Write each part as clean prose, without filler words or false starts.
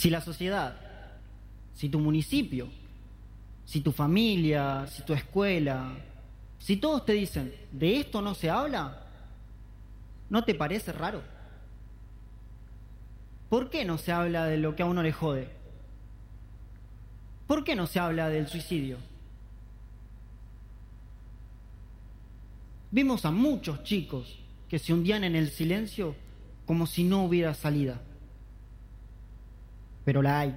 Si la sociedad, si tu municipio, si tu familia, si tu escuela, si todos te dicen, de esto no se habla, ¿no te parece raro? ¿Por qué no se habla de lo que a uno le jode? ¿Por qué no se habla del suicidio? Vimos a muchos chicos que se hundían en el silencio como si no hubiera salida. Pero la hay.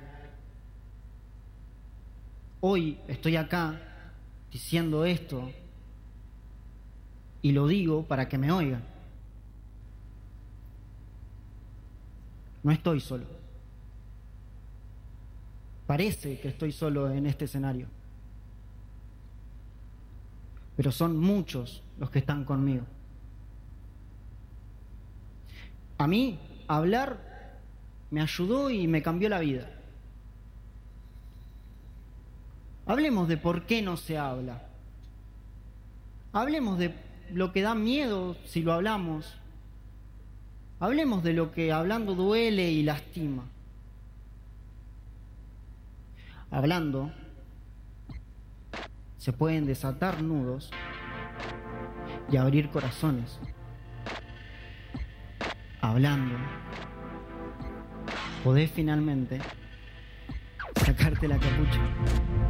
Hoy estoy acá diciendo esto y lo digo para que me oigan. No estoy solo. Parece que estoy solo en este escenario, pero son muchos los que están conmigo. A mí, hablar me ayudó y me cambió la vida. Hablemos de por qué no se habla. Hablemos de lo que da miedo si lo hablamos. Hablemos de lo que hablando duele y lastima. Hablando se pueden desatar nudos y abrir corazones. Hablando podés finalmente sacarte la capucha.